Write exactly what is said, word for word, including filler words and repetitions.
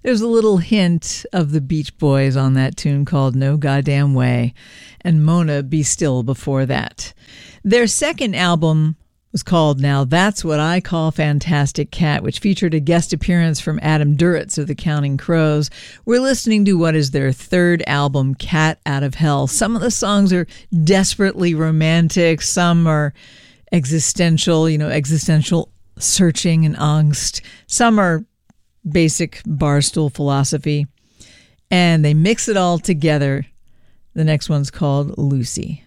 There's a little hint of the Beach Boys on that tune called No Goddamn Way, and Mona Be Still before that. Their second album was called Now That's What I Call Fantastic Cat, which featured a guest appearance from Adam Duritz of the Counting Crows. We're listening to what is their third album, Cat Out of Hell. Some of the songs are desperately romantic. Some are existential, you know, existential searching and angst. Some are basic barstool philosophy, and they mix it all together. The next one's called Lucy.